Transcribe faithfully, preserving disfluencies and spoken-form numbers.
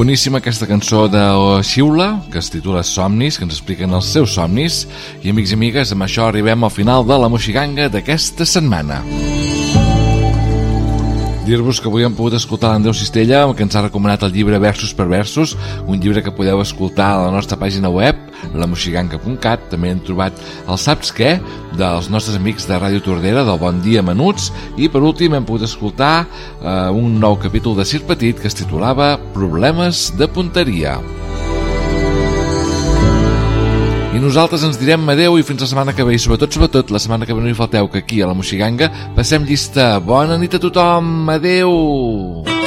Boníssima aquesta cançó de Xiula, que es titula Somnis, que ens expliquen els seus somnis. I amics i amigues, amb això arribem al final de la Moixiganga d'aquesta setmana. Dir-vos que avui hem pogut escoltar l'Andreu Cistella, que ens ha recomanat el llibre Versos per Versos, un llibre que podeu escoltar a la nostra pàgina web, la moixiganga punt cat. També hem trobat el Saps què? Dels nostres amics de Ràdio Tordera, del Bon Dia Menuts, i per últim hem pogut escoltar eh, un nou capítol de Circ Petit que es titulava Problemes de punteria. I nosaltres ens direm adeu i fins la setmana que ve, i sobretot, sobretot, la setmana que ve no hi falteu, que aquí a la Moixiganga passem llista. Bona nit a tothom, adeu!